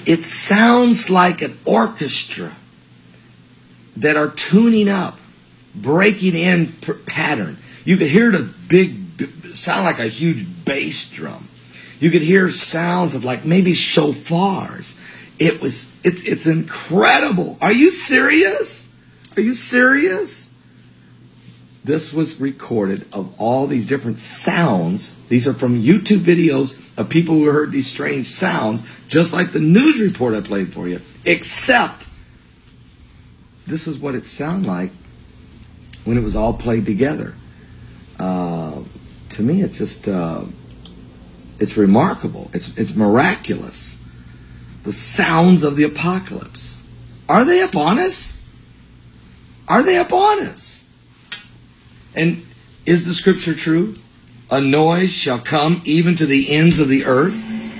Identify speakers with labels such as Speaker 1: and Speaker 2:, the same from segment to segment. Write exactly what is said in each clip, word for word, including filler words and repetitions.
Speaker 1: it sounds like an orchestra that are tuning up, breaking in per pattern. You could hear the big, sound like a huge bass drum. You could hear sounds of like maybe shofars. It was, it, it's incredible. Are you serious? Are you serious? This was recorded of all these different sounds. These are from YouTube videos of people who heard these strange sounds, just like the news report I played for you, except this is what it sounded like when it was all played together. Uh, to me, it's just, uh, it's remarkable. It's, it's miraculous. The sounds of the apocalypse. Are they upon us? Are they upon us? And is the scripture true? A noise shall come even to the ends of the earth.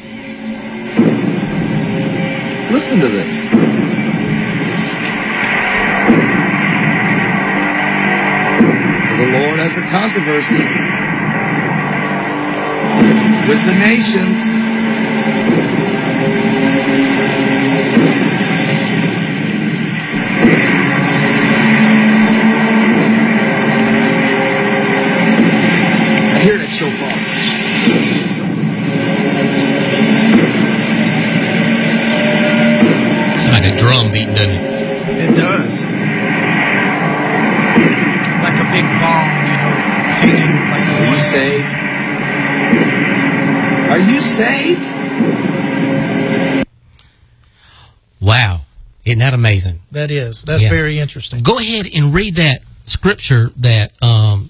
Speaker 1: Listen to this. For the Lord has a controversy with the nations. I hear that shofar.
Speaker 2: It's like a drum beating, doesn't it?
Speaker 3: It does. Like a big bomb, you know, hanging like the
Speaker 1: Are you saved? Are you saved?
Speaker 2: Wow. Isn't that amazing?
Speaker 3: That is. That's
Speaker 2: Yeah.
Speaker 3: very interesting.
Speaker 2: Go ahead and read that scripture that um,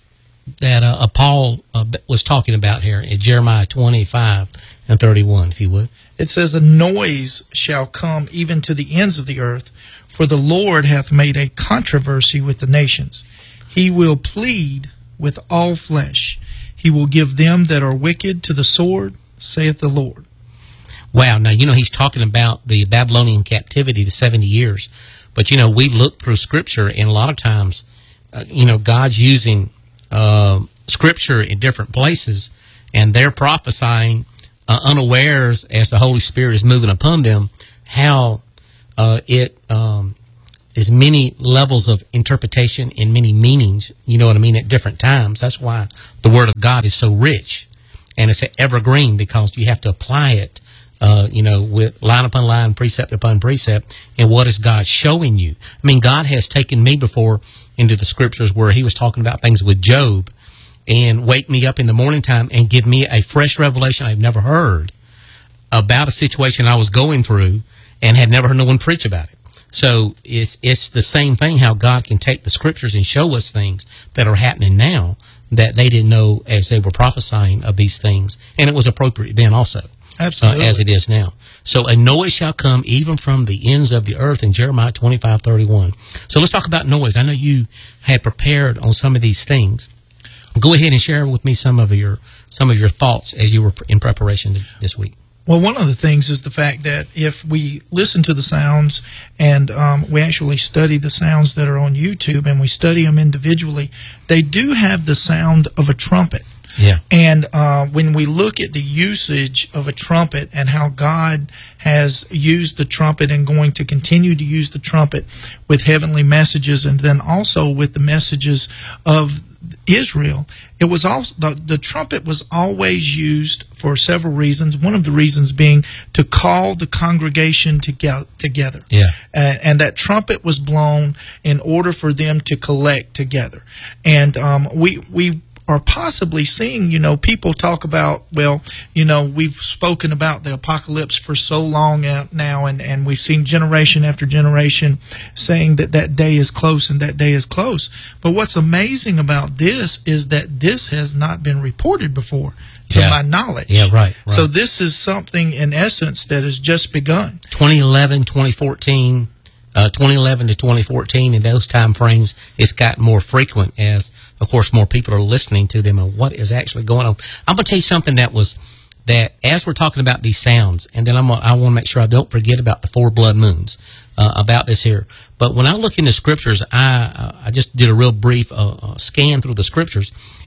Speaker 2: that uh, Paul uh, was talking about here in Jeremiah twenty-five and thirty-one, if you would.
Speaker 3: It says, a noise shall come even to the ends of the earth, for the Lord hath made a controversy with the nations. He will plead with all flesh. He will give them that are wicked to the sword, saith the Lord.
Speaker 2: Wow. Now, you know, he's talking about the Babylonian captivity, the seventy years. But, you know, we look through Scripture, and a lot of times, uh, you know, God's using uh, Scripture in different places, and they're prophesying uh, unawares as the Holy Spirit is moving upon them, how uh, it um, is many levels of interpretation and many meanings, you know what I mean, at different times. That's why the Word of God is so rich, and it's evergreen, because you have to apply it. Uh, you know, with line upon line, precept upon precept, and what is God showing you? I mean, God has taken me before into the scriptures where he was talking about things with Job, and wake me up in the morning time and give me a fresh revelation I've never heard about a situation I was going through and had never heard no one preach about it. So it's it's the same thing, how God can take the scriptures and show us things that are happening now that they didn't know as they were prophesying of these things, and it was appropriate then also.
Speaker 3: Absolutely.
Speaker 2: Uh, as it is now. So a noise shall come even from the ends of the earth in Jeremiah twenty-five thirty-one. So let's talk about noise. I know you had prepared on some of these things. Go ahead and share with me some of your some of your thoughts as you were in preparation this week.
Speaker 3: Well, one of the things is the fact that if we listen to the sounds and um, we actually study the sounds that are on YouTube and we study them individually, they do have the sound of a trumpet.
Speaker 2: Yeah.
Speaker 3: And uh, when we look at the usage of a trumpet and how God has used the trumpet and going to continue to use the trumpet with heavenly messages, and then also with the messages of Israel, it was also the, the trumpet was always used for several reasons. One of the reasons being to call the congregation to get together.
Speaker 2: Yeah.
Speaker 3: Uh, and that trumpet was blown in order for them to collect together. And um, we we. are possibly seeing, you know, people talk about, well, you know, we've spoken about the apocalypse for so long out now, and, and we've seen generation after generation saying that that day is close and that day is close. But what's amazing about this is that this has not been reported before, to
Speaker 2: yeah.
Speaker 3: my knowledge.
Speaker 2: Yeah, right, right.
Speaker 3: So this is something, in essence, that has just begun.
Speaker 2: twenty eleven, twenty fourteen, uh, twenty eleven to twenty fourteen, in those time frames, it's gotten more frequent as, of course, more people are listening to them and what is actually going on. I'm going to tell you something that was, that as we're talking about these sounds, and then I'm gonna, I want to make sure I don't forget about the four blood moons, uh, about this here. But when I look in the scriptures, I, uh, I just did a real brief uh, uh, scan through the scriptures,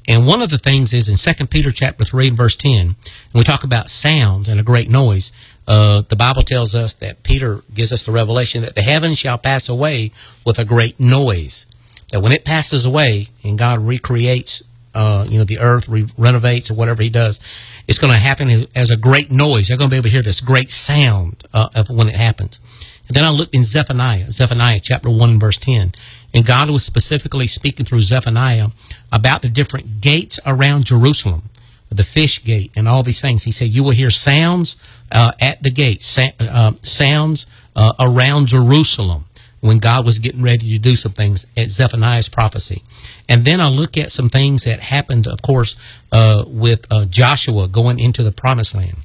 Speaker 2: And one of the things is in Second Peter chapter three and verse ten, and we talk about sounds and a great noise. Uh, the Bible tells us that Peter gives us the revelation that the heavens shall pass away with a great noise. That when it passes away and God recreates, uh, you know, the earth, re- renovates or whatever he does, it's going to happen as a great noise. They're going to be able to hear this great sound uh, of when it happens. And then I looked in Zephaniah, Zephaniah chapter one and verse ten. And God was specifically speaking through Zephaniah about the different gates around Jerusalem, the fish gate and all these things. He said, you will hear sounds uh, at the gate, sa- uh, sounds uh, around Jerusalem when God was getting ready to do some things at Zephaniah's prophecy. And then I look at some things that happened, of course, uh, with uh, Joshua going into the promised land.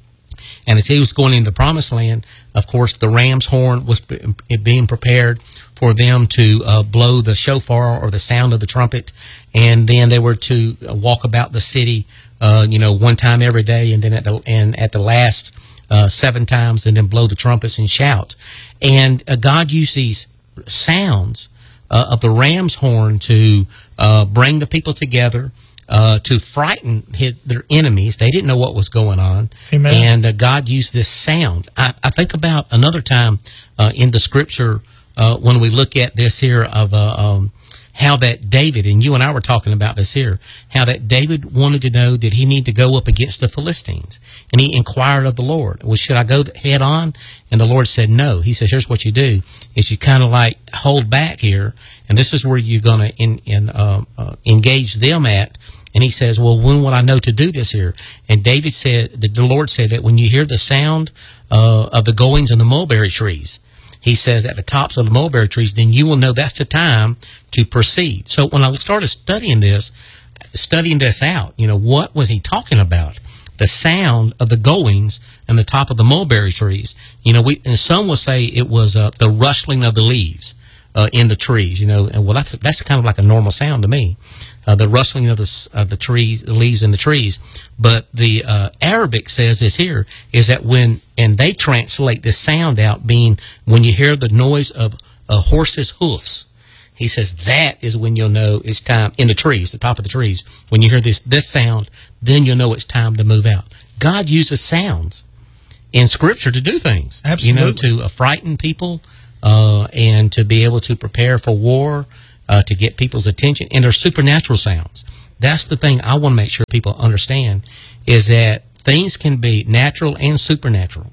Speaker 2: And as he was going into the promised land, of course, the ram's horn was being prepared for them to uh, blow the shofar or the sound of the trumpet. And then they were to walk about the city, uh, you know, one time every day. And then at the, and at the last uh, seven times, and then blow the trumpets and shout. And uh, God used these sounds uh, of the ram's horn to uh, bring the people together, Uh, to frighten his, their enemies. They didn't know what was going on.
Speaker 3: Amen.
Speaker 2: And uh, God used this sound. I, I think about another time uh, in the scripture uh, when we look at this here of uh, um, how that David, and you and I were talking about this here, how that David wanted to know, did he need to go up against the Philistines? And he inquired of the Lord, well, should I go head on? And the Lord said, no. He said, here's what you do, is you kind of like hold back here, and this is where you're going to in, in, uh, uh, engage them at. And he says, well, when will I know to do this here? And David said, the Lord said that when you hear the sound uh, of the goings of the mulberry trees, he says at the tops of the mulberry trees, then you will know that's the time to proceed. So when I started studying this, studying this out, you know, what was he talking about? The sound of the goings and the top of the mulberry trees. You know, we, and some will say it was uh, the rustling of the leaves uh, in the trees, you know, and well, that's, that's kind of like a normal sound to me. Uh, the rustling of the, of the trees, the leaves in the trees. But the uh, Arabic says this here, is that when, and they translate this sound out being when you hear the noise of a horse's hoofs. He says that is when you'll know it's time, in the trees, the top of the trees. When you hear this, this sound, then you'll know it's time to move out. God uses sounds in Scripture to do things.
Speaker 3: Absolutely.
Speaker 2: You know, to uh, frighten people uh, and to be able to prepare for war. Uh, to get people's attention, and they're supernatural sounds. That's the thing I want to make sure people understand, is that things can be natural and supernatural.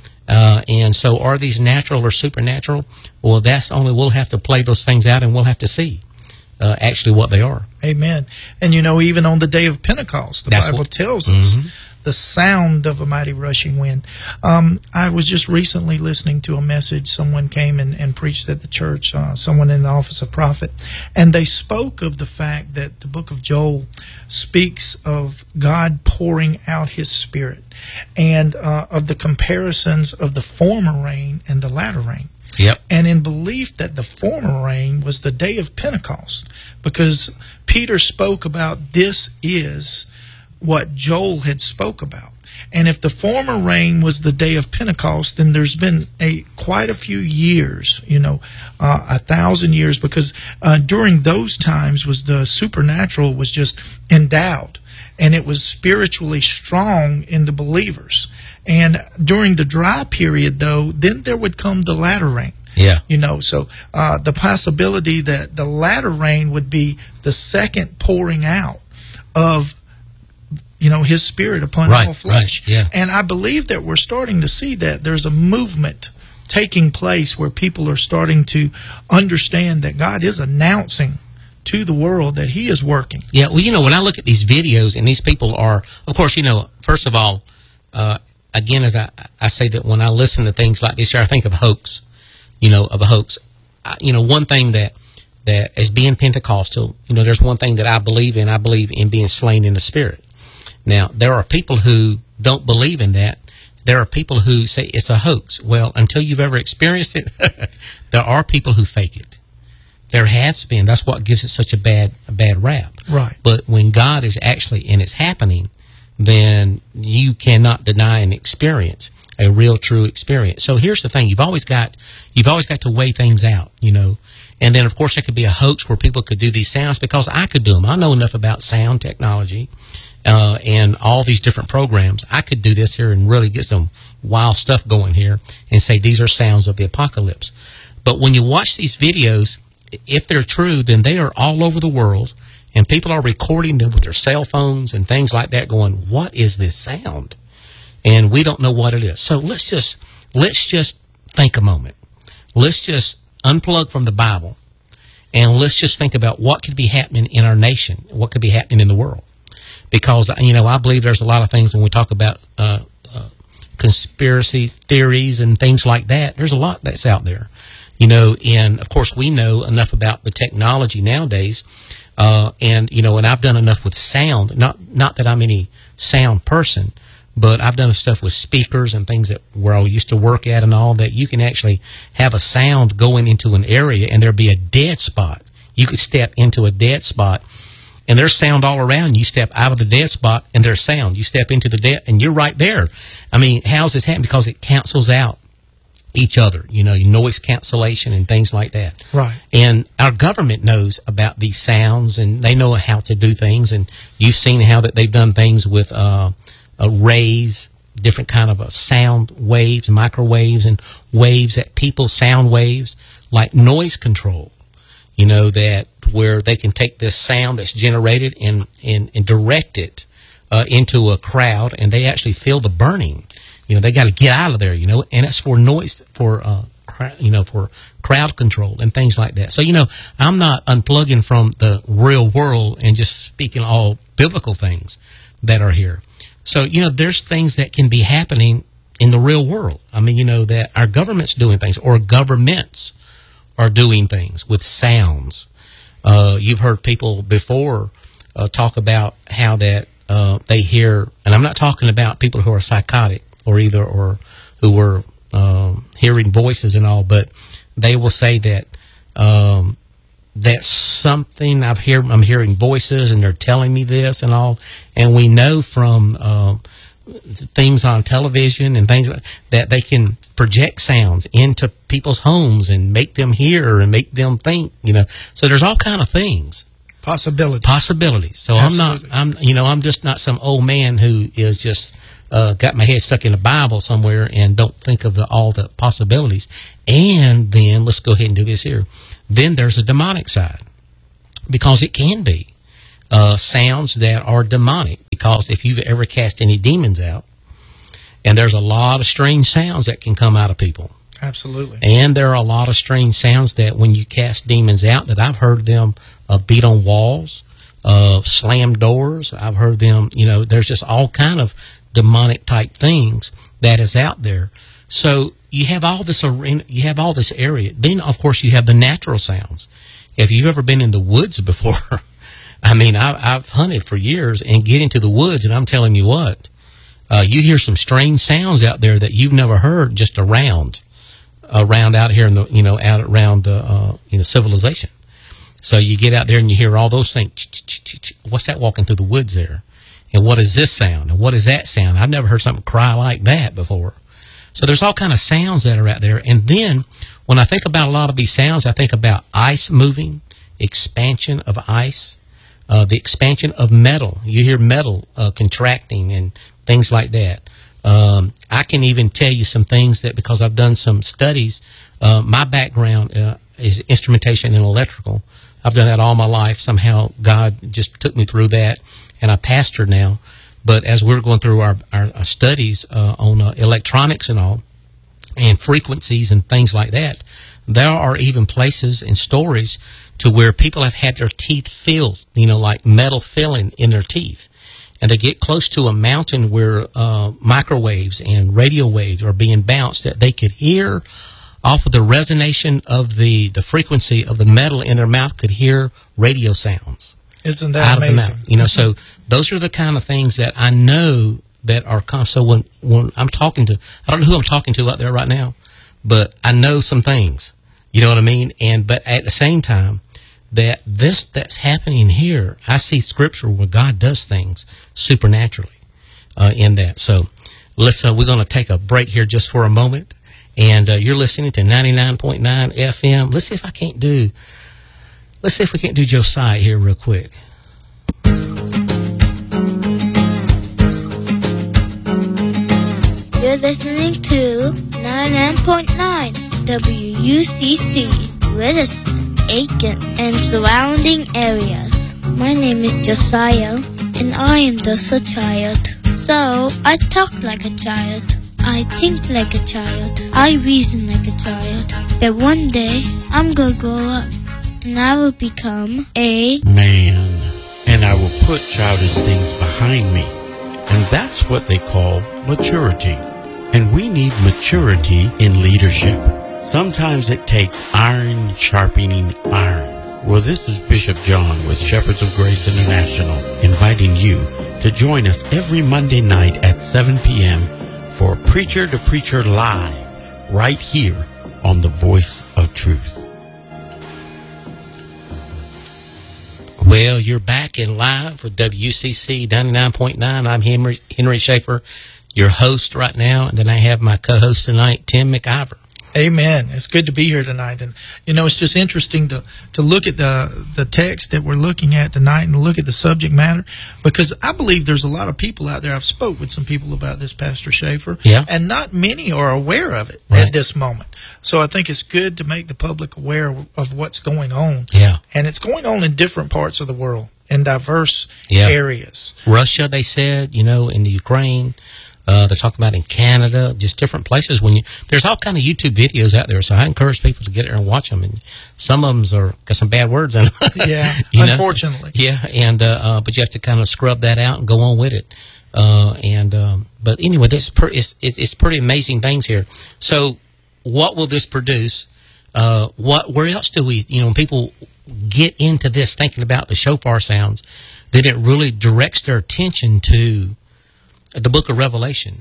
Speaker 2: Uh, and so are these natural or supernatural? Well, that's only, we'll have to play those things out, and we'll have to see uh, actually what they are.
Speaker 3: Amen. And you know, even on the day of Pentecost, the that's Bible what, tells us mm-hmm. the sound of a mighty rushing wind. Um, I was just recently listening to a message. Someone came and, and preached at the church, uh, someone in the office of prophet, and they spoke of the fact that the book of Joel speaks of God pouring out his Spirit, and uh, of the comparisons of the former rain and the latter rain.
Speaker 2: Yep.
Speaker 3: And in belief that the former rain was the day of Pentecost, because Peter spoke about this is what Joel had spoke about. And if the former rain was the day of Pentecost, then there's been a quite a few years, you know, uh, a thousand years, because uh, during those times was the supernatural was just endowed, and it was spiritually strong in the believers. And during the dry period, though, then there would come the latter rain.
Speaker 2: Yeah.
Speaker 3: You know, so uh, the possibility that the latter rain would be the second pouring out of, you know, his Spirit upon
Speaker 2: right,
Speaker 3: all flesh.
Speaker 2: Right, yeah.
Speaker 3: And I believe that we're starting to see that there's a movement taking place where people are starting to understand that God is announcing to the world that he is working.
Speaker 2: Yeah, well, you know, when I look at these videos, and these people are, of course, you know, first of all, uh, again, as I, I say that when I listen to things like this here, I think of hoax, you know, of a hoax. I, you know, one thing that, that as being Pentecostal, you know, there's one thing that I believe in. I believe in being slain in the Spirit. Now, there are people who don't believe in that. There are people who say it's a hoax. Well, until you've ever experienced it, there are people who fake it. There has been. That's what gives it such a bad, a bad rap.
Speaker 3: Right.
Speaker 2: But when God is actually, and it's happening, then you cannot deny an experience, a real, true experience. So here's the thing: you've always got you've always got to weigh things out, you know. And then, of course, there could be a hoax where people could do these sounds, because I could do them. I know enough about sound technology uh, and all these different programs. I could do this here and really get some wild stuff going here and say these are sounds of the apocalypse. But when you watch these videos, if they're true, then they are all over the world, and people are recording them with their cell phones and things like that, going, what is this sound? And we don't know what it is. So let's just let's just think a moment. Let's just unplug from the Bible, and let's just think about what could be happening in our nation, what could be happening in the world. Because, you know, I believe there's a lot of things when we talk about uh, uh, conspiracy theories and things like that. There's a lot that's out there, you know, and, of course, we know enough about the technology nowadays, uh, and, you know, and I've done enough with sound, not not that I'm any sound person, but I've done stuff with speakers and things that where I used to work at and all, that you can actually have a sound going into an area and there'll be a dead spot. You could step into a dead spot and there's sound all around. You step out of the dead spot and there's sound. You step into the dead and you're right there. I mean, how's this happen? Because it cancels out each other, you know, noise cancellation and things like that.
Speaker 3: Right.
Speaker 2: And our government knows about these sounds, and they know how to do things. And you've seen how that they've done things with, uh, Uh, rays, different kind of uh, sound waves, microwaves, and waves that people, sound waves, like noise control, you know, that where they can take this sound that's generated and, and, and direct it uh, into a crowd, and they actually feel the burning. You know, they got to get out of there, you know, and it's for noise, for, uh, cr- you know, for crowd control and things like that. So, you know, I'm not unplugging from the real world and just speaking all biblical things that are here. So, you know, there's things that can be happening in the real world. I mean, you know, that our government's doing things, or governments are doing things with sounds. Uh, you've heard people before uh, talk about how that uh, they hear, and I'm not talking about people who are psychotic or either, or who were um, hearing voices and all, but they will say that um, that's something I've hear, I'm hearing voices and they're telling me this and all. And we know from uh, things on television and things like that, they can project sounds into people's homes and make them hear and make them think, you know. So there's all kind of things.
Speaker 3: Possibilities.
Speaker 2: Possibilities. So
Speaker 3: Absolutely.
Speaker 2: I'm not, I'm, you know, I'm just not some old man who is just uh, got my head stuck in the Bible somewhere and don't think of the, all the possibilities. And then, let's go ahead and do this here. Then there's a demonic side, because it can be uh, sounds that are demonic. Because if you've ever cast any demons out, and there's a lot of strange sounds that can come out of people.
Speaker 3: Absolutely.
Speaker 2: And there are a lot of strange sounds that when you cast demons out, that I've heard them uh, beat on walls, uh, slam doors. I've heard them, you know, there's just all kind of demonic type things that is out there. So you have all this arena, you have all this area. Then, of course, you have the natural sounds. If you've ever been in the woods before, I mean, I, I've hunted for years and get into the woods, and I'm telling you what, uh, you hear some strange sounds out there that you've never heard just around, around out here in the, you know, out around, uh, uh, you know, civilization. So you get out there and you hear all those things. What's that walking through the woods there? And what is this sound? And what is that sound? I've never heard something cry like that before. So there's all kind of sounds that are out there. And then when I think about a lot of these sounds, I think about ice moving, expansion of ice, uh, the expansion of metal. You hear metal uh, contracting and things like that. Um, I can even tell you some things that, because I've done some studies, uh, my background uh, is instrumentation and electrical. I've done that all my life. Somehow God just took me through that, and I pastor now. But as we're going through our, our, our studies uh, on uh, electronics and all, and frequencies and things like that, there are even places and stories to where people have had their teeth filled, you know, like metal filling in their teeth. And they get close to a mountain where uh, microwaves and radio waves are being bounced, that they could hear off of the resonation of the, the frequency of the metal in their mouth, could hear radio sounds.
Speaker 3: Isn't that
Speaker 2: out
Speaker 3: amazing?
Speaker 2: Of the mouth. You know, so those are the kind of things that I know that are com- so when when I'm talking to, I don't know who I'm talking to out there right now, but I know some things. You know what I mean? And but at the same time, that this that's happening here, I see scripture where God does things supernaturally. uh, in that. So let's, uh, we're going to take a break here just for a moment. And uh, you're listening to ninety-nine point nine F M. Let's see if I can't do, let's see if we can't do Josiah here real quick.
Speaker 4: You're listening to ninety-nine point nine W U C C, Williston, Aiken, and surrounding areas. My name is Josiah, and I am just a child. So, I talk like a child. I think like a child. I reason like a child. But one day, I'm gonna grow up, and I will become a
Speaker 5: man, and I will put childish things behind me. And that's what they call maturity. And we need maturity in leadership. Sometimes it takes iron sharpening iron. Well, this is Bishop John with Shepherds of Grace International, inviting you to join us every Monday night at seven p.m. for Preacher to Preacher Live, right here on the Voice of Truth.
Speaker 2: Well, you're back in live with W C C ninety-nine point nine. I'm Henry, Henry Schaefer, your host right now, and then I have my co-host tonight, Tim McIver.
Speaker 3: Amen. It's good to be here tonight. And, you know, it's just interesting to, to look at the, the text that we're looking at tonight and look at the subject matter, because I believe there's a lot of people out there. I've spoke with some people about this, Pastor Schaefer,
Speaker 2: yeah.
Speaker 3: and not many are aware of it
Speaker 2: right.
Speaker 3: at this moment. So I think it's good to make the public aware of what's going on.
Speaker 2: Yeah.
Speaker 3: And it's going on in different parts of the world, in diverse
Speaker 2: yeah.
Speaker 3: areas.
Speaker 2: Russia, they said, you know, in the Ukraine. Uh, they're talking about in Canada, just different places. When you, there's all kind of YouTube videos out there, so I encourage people to get there and watch them. And some of them are got some bad words in them.
Speaker 3: Yeah,
Speaker 2: you know?
Speaker 3: Unfortunately.
Speaker 2: Yeah, and uh, uh, but you have to kind of scrub that out and go on with it. Uh, and um, but anyway, this per, it's, it's it's pretty amazing things here. So, what will this produce? Uh, what where else do we? You know, when people get into this, thinking about the shofar sounds, then it really directs their attention to the book of Revelation,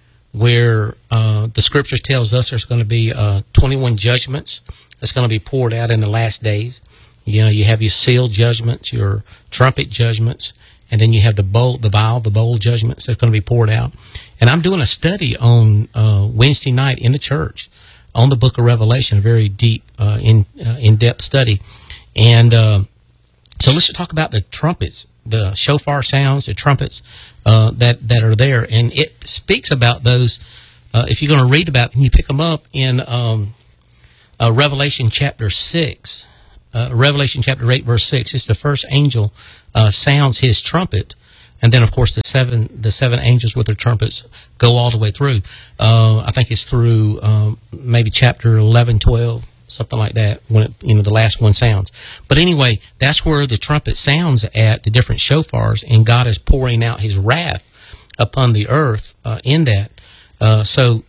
Speaker 2: where uh, the scriptures tells us there's going to be uh, twenty-one judgments that's going to be poured out in the last days. You know, you have your seal judgments, your trumpet judgments, and then you have the bowl, the vial, the bowl judgments that's going to be poured out. And I'm doing a study on uh, Wednesday night in the church on the book of Revelation, a very deep, uh, in uh, in-depth study. And uh, so let's talk about the trumpets, the shofar sounds, the trumpets uh, that that are there, and it speaks about those. Uh, if you're going to read about them, you pick them up in um, uh, Revelation chapter six, uh, Revelation chapter eight, verse six. It's the first angel uh, sounds his trumpet, and then of course the seven the seven angels with their trumpets go all the way through. Uh, I think it's through um, maybe chapter eleven, twelve. Something like that, when it, you know, the last one sounds. But anyway, that's where the trumpet sounds at, the different shofars, and God is pouring out his wrath upon the earth uh, in that. Uh, so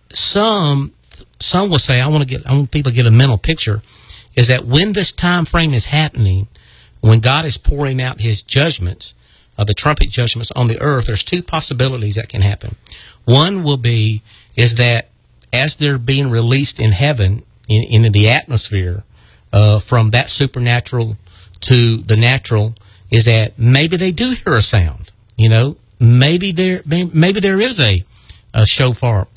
Speaker 2: some some will say, I want to get, I want people to get a mental picture, is that when this time frame is happening, when God is pouring out his judgments, uh, the trumpet judgments on the earth, there's two possibilities that can happen. One will be, is that as they're being released in heaven, In, in the atmosphere, uh, from that supernatural to the natural, is that maybe they do hear a sound. You know, maybe there, maybe there is a, a shofar.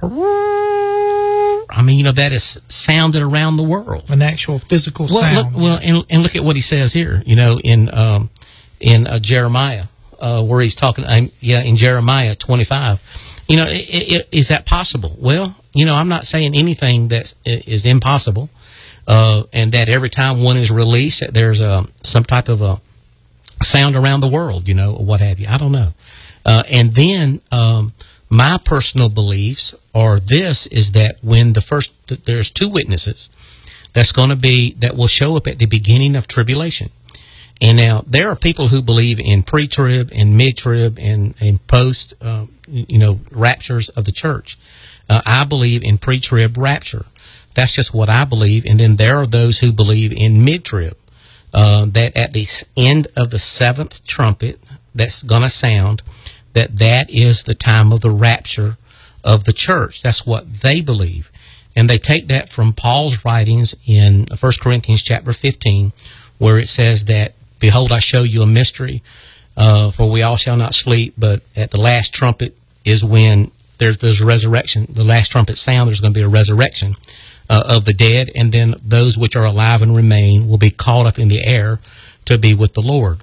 Speaker 2: I mean, you know, that is sounded around the world.
Speaker 3: An actual physical
Speaker 2: well,
Speaker 3: sound.
Speaker 2: Look, well, and, and look at what he says here. You know, in um, in uh, Jeremiah, uh, where he's talking. Um, yeah, in Jeremiah twenty-five. You know, it, it, is that possible? Well, you know, I'm not saying anything that is impossible, uh, and that every time one is released, that there's a, some type of a sound around the world, you know, or what have you. I don't know. Uh, and then um, my personal beliefs are this, is that when the first, there's two witnesses that's going to be, that will show up at the beginning of tribulation. And now there are people who believe in pre-trib and mid-trib and, and post, uh, you know, raptures of the church. Uh, I believe in pre-trib rapture. That's just what I believe. And then there are those who believe in mid-trib, uh, that at the end of the seventh trumpet that's going to sound, that that is the time of the rapture of the church. That's what they believe. And they take that from Paul's writings in First Corinthians chapter fifteen, where it says that, behold, I show you a mystery, uh, for we all shall not sleep, but at the last trumpet, is when there's, there's a resurrection. The last trumpet sound, there's going to be a resurrection uh, of the dead, and then those which are alive and remain will be caught up in the air to be with the Lord.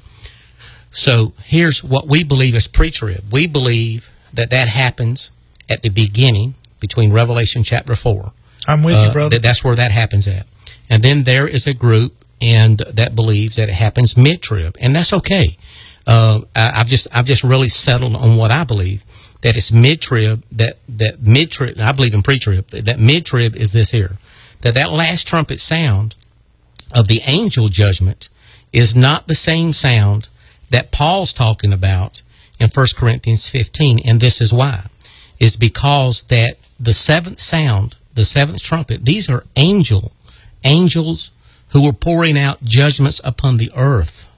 Speaker 2: So here's what we believe as pre-trib. We believe that that happens at the beginning between Revelation chapter four.
Speaker 3: I'm with
Speaker 2: uh,
Speaker 3: you, brother.
Speaker 2: That, that's where that happens at. And then there is a group and that believes that it happens mid-trib, and that's okay. Uh, I, I've just I've just really settled on what I believe, that it's mid-trib, that, that mid-trib, I believe in pre-trib, that mid-trib is this here, that that last trumpet sound of the angel judgment is not the same sound that Paul's talking about in First Corinthians fifteen, and this is why. Is because that the seventh sound, the seventh trumpet, these are angel, angels who were pouring out judgments upon the earth.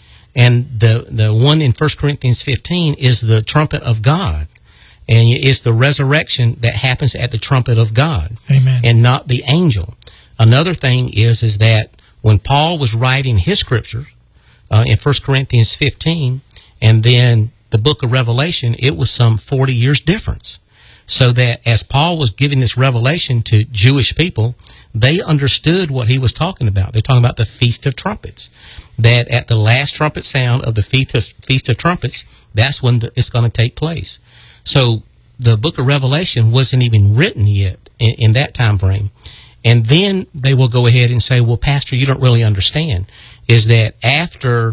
Speaker 2: And the, the one in First Corinthians fifteen is the trumpet of God. And it's the resurrection that happens at the trumpet of God.
Speaker 3: Amen.
Speaker 2: And not the angel. Another thing is, is that when Paul was writing his scriptures uh, in First Corinthians fifteen, and then the book of Revelation, it was some forty years difference. So that as Paul was giving this revelation to Jewish people, they understood what he was talking about. They're talking about the Feast of Trumpets. That at the last trumpet sound of the Feast of, Feast of Trumpets, that's when the, it's going to take place. So the book of Revelation wasn't even written yet in, in that time frame. And then they will go ahead and say, well, Pastor, you don't really understand. Is that after,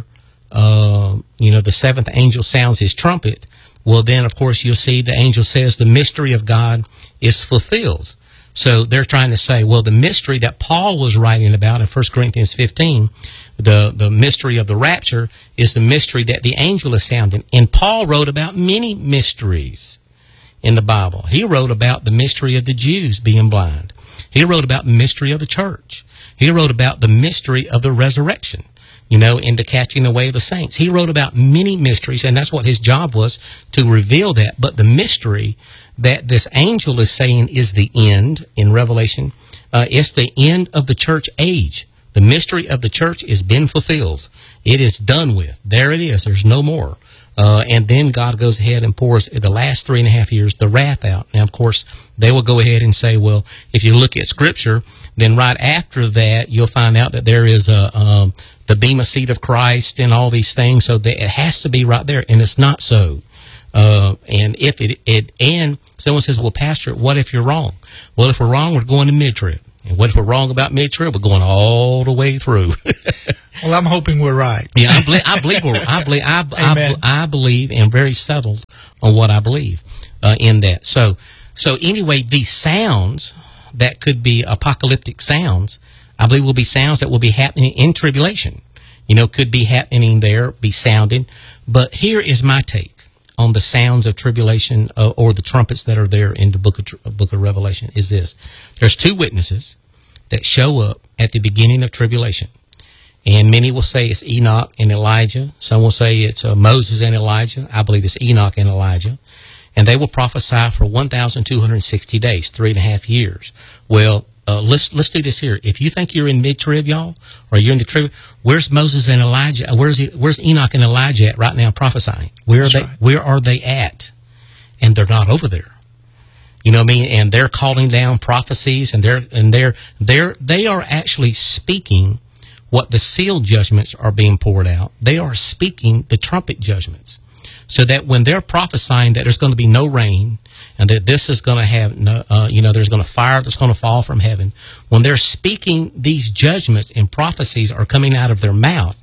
Speaker 2: uh, you know, the seventh angel sounds his trumpet, well, then, of course, you'll see the angel says the mystery of God is fulfilled. So they're trying to say, well, the mystery that Paul was writing about in First Corinthians fifteen, the, the mystery of the rapture, is the mystery that the angel is sounding. And Paul wrote about many mysteries in the Bible. He wrote about the mystery of the Jews being blind. He wrote about the mystery of the church. He wrote about the mystery of the resurrection, you know, in the catching away of the saints. He wrote about many mysteries, and that's what his job was, to reveal that. But the mystery that this angel is saying is the end in Revelation, uh, it's the end of the church age. The mystery of the church has been fulfilled. It is done with. There it is. There's no more. Uh, and then God goes ahead and pours the last three and a half years the wrath out. Now, of course, they will go ahead and say, well, if you look at Scripture, then right after that, you'll find out that there is a um, the bema seat of Christ and all these things. So that it has to be right there, and it's not so. Uh, and if it, it and someone says, well, Pastor, what if you're wrong? Well, if we're wrong, we're going to mid-trib. And what if we're wrong about mid-trib? We're going all the way through.
Speaker 3: Well, I'm hoping we're right.
Speaker 2: Yeah, I believe. I believe. We're, I believe. I, I, I believe, and very settled on what I believe uh, in that. So, so anyway, these sounds that could be apocalyptic sounds, I believe, will be sounds that will be happening in tribulation. You know, could be happening there, be sounding. But here is my take on the sounds of tribulation, uh, or the trumpets that are there in the book of, book of Revelation, is this. There's two witnesses that show up at the beginning of tribulation. And many will say it's Enoch and Elijah. Some will say it's uh, Moses and Elijah. I believe it's Enoch and Elijah. And they will prophesy for one thousand two hundred sixty days, three and a half years. Well, uh, let's let's do this here. If you think you're in mid-trib, y'all, or you're in the trib, where's Moses and Elijah? Where's he, where's Enoch and Elijah at right now prophesying? Where are
Speaker 3: That's
Speaker 2: they?
Speaker 3: right.
Speaker 2: Where are they at? And they're not over there. You know what I mean? And they're calling down prophecies, and they're and they're they're they are actually speaking what the seal judgments are being poured out. They are speaking the trumpet judgments. So that when they're prophesying that there's going to be no rain, and that this is going to have, no, uh, you know, there's going to fire that's going to fall from heaven, when they're speaking these judgments and prophecies are coming out of their mouth,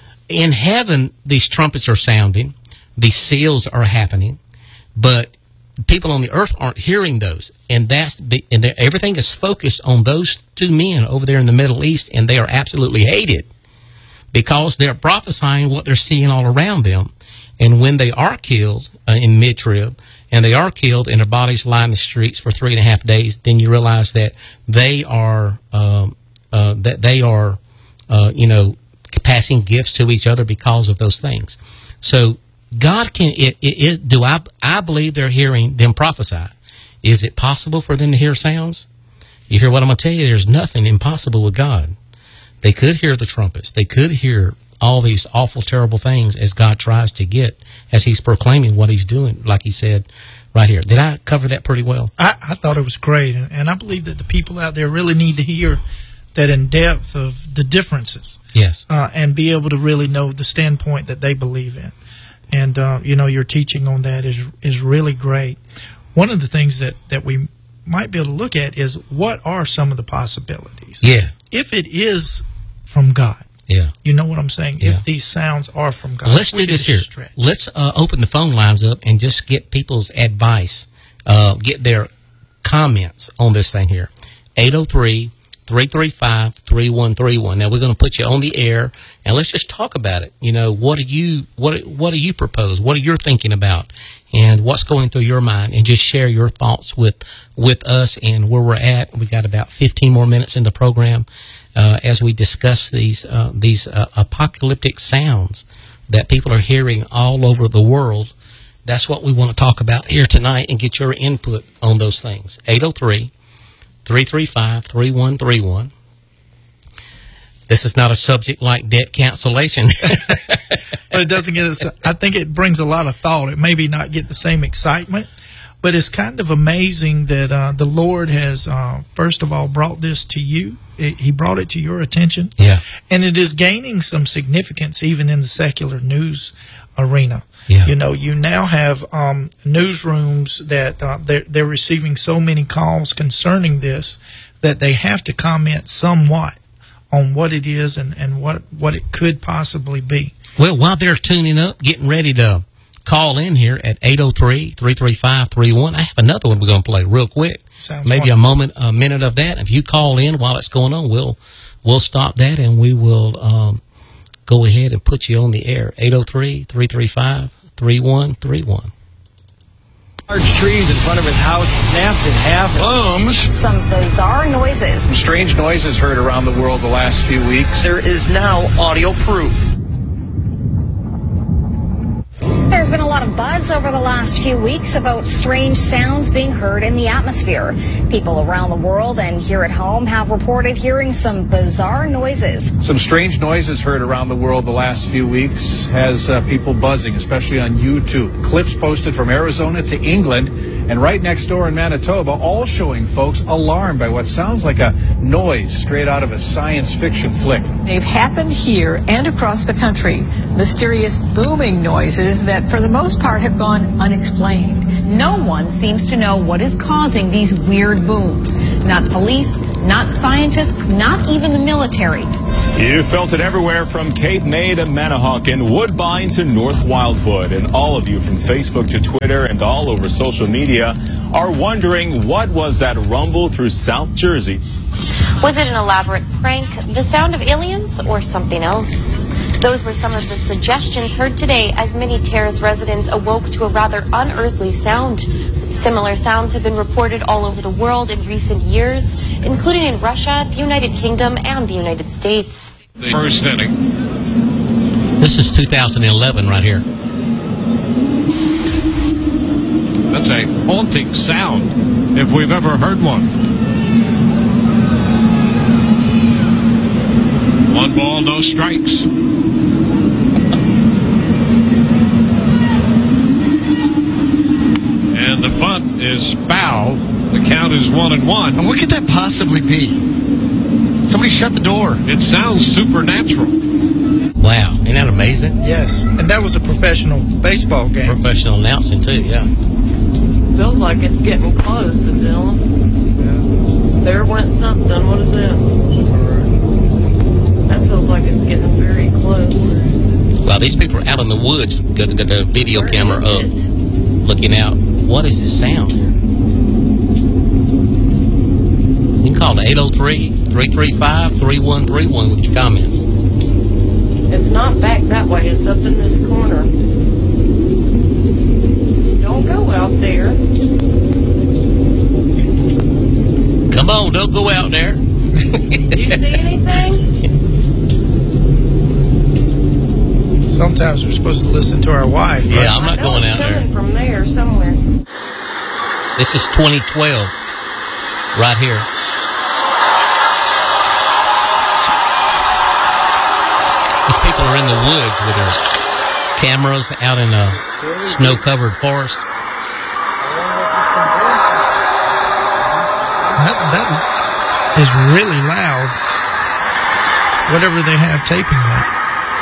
Speaker 2: in heaven these trumpets are sounding, these seals are happening, but people on the earth aren't hearing those, and that's the, and everything is focused on those two men over there in the Middle East, and they are absolutely hated because they're prophesying what they're seeing all around them. And when they are killed uh, in mid-trib, and they are killed and their bodies lie in the streets for three and a half days, then you realize that they are um, uh, that they are uh, you know passing gifts to each other because of those things. So God can it, it, it do I I believe they're hearing them prophesy. Is it possible for them to hear sounds? You hear what I'm going to tell you? There's nothing impossible with God. They could hear the trumpets. They could hear all these awful, terrible things as God tries to get, as he's proclaiming what he's doing. Like he said, right here. Did I cover that pretty well?
Speaker 3: I, I thought it was great, and, and I believe that the people out there really need to hear that in depth of the differences.
Speaker 2: Yes.
Speaker 3: Uh, and be able to really know the standpoint that they believe in. And, uh, you know, your teaching on that is is really great. One of the things that, that we might be able to look at is what are some of the possibilities?
Speaker 2: Yeah.
Speaker 3: If it is from God.
Speaker 2: Yeah.
Speaker 3: You know what I'm saying?
Speaker 2: Yeah.
Speaker 3: If these sounds are from God.
Speaker 2: Let's do this here.
Speaker 3: Stretch.
Speaker 2: Let's uh, open the phone lines up and just get people's advice, uh, get their comments on this thing here. eight oh three, three three five, three one three one. Now, we're going to put you on the air, and let's just talk about it. You know, what do you what what do you propose? What are you thinking about? And what's going through your mind? And just share your thoughts with with us and where we're at. We got about fifteen more minutes in the program uh, as we discuss these uh, these uh, apocalyptic sounds that people are hearing all over the world. That's what we want to talk about here tonight and get your input on those things. eight oh three, three three five, three one three one. This is not a subject like debt cancellation.
Speaker 3: But it doesn't get us. I think it brings a lot of thought. It maybe not get the same excitement, but it's kind of amazing that uh, the Lord has, uh, first of all, brought this to you. It, he brought it to your attention.
Speaker 2: Yeah.
Speaker 3: And it is gaining some significance even in the secular news arena.
Speaker 2: Yeah.
Speaker 3: You know, you now have um, newsrooms that uh, they're, they're receiving so many calls concerning this that they have to comment somewhat on what it is and, and what, what it could possibly be.
Speaker 2: Well, while they're tuning up, getting ready to call in here at eight oh three, three three five, three one, I have another one we're going to play real quick.
Speaker 3: Sounds
Speaker 2: Maybe
Speaker 3: wonderful.
Speaker 2: a moment, a minute of that. If you call in while it's going on, we'll we'll stop that and we will um, go ahead and put you on the air. eight oh three, three three five, three one three one.
Speaker 6: Large trees in front of his house snapped in half.
Speaker 7: Booms.
Speaker 8: Some bizarre noises.
Speaker 6: Some strange noises heard around the world the last few weeks.
Speaker 7: There is now audio proof.
Speaker 8: There's been a lot of buzz over the last few weeks about strange sounds being heard in the atmosphere. People around the world and here at home have reported hearing some bizarre noises.
Speaker 6: Some strange noises heard around the world the last few weeks has uh, people buzzing, especially on YouTube. Clips posted from Arizona to England and right next door in Manitoba, all showing folks alarmed by what sounds like a noise straight out of a science fiction flick.
Speaker 9: They've happened here and across the country. Mysterious booming noises that for the most part have gone unexplained.
Speaker 8: No one seems to know what is causing these weird booms. Not police, not scientists, not even the military.
Speaker 10: You felt it everywhere from Cape May to Manahawkin, Woodbine to North Wildwood. And all of you from Facebook to Twitter and all over social media are wondering, what was that rumble through South Jersey?
Speaker 11: Was it an elaborate prank, the sound of aliens, or something else? Those were some of the suggestions heard today as many Terrace residents awoke to a rather unearthly sound. Similar sounds have been reported all over the world in recent years, including in Russia, the United Kingdom, and the United States.
Speaker 10: The first inning.
Speaker 2: This is two thousand eleven right here.
Speaker 10: That's a haunting sound, if we've ever heard one. One ball, no strikes. And the bunt is foul. The count is one and one.
Speaker 7: And what could that possibly be? Somebody shut the door.
Speaker 10: It sounds supernatural.
Speaker 2: Wow, isn't that amazing?
Speaker 3: Yes, and that was a professional baseball game.
Speaker 2: Professional announcing too, yeah.
Speaker 9: Feels like it's getting close, Dylan. There went something. What is that? That feels like it's getting very close.
Speaker 2: Well, these people are out in the woods, got, got the video
Speaker 9: Where
Speaker 2: camera
Speaker 9: is
Speaker 2: up,
Speaker 9: it?
Speaker 2: looking out. What is this sound here? You can call to eight oh three, three three five, three one three one with your comment.
Speaker 9: It's not back that way. It's up in this corner. Don't go out there.
Speaker 2: Come on, don't go out there.
Speaker 9: Do you see anything?
Speaker 3: Sometimes we're supposed to listen to our wife. Right?
Speaker 2: Yeah, I'm not going out there.
Speaker 9: From there somewhere.
Speaker 2: This is twenty twelve, right here. These people are in the woods with their cameras out in a snow-covered forest.
Speaker 3: That, that is really loud. Whatever they have taping that.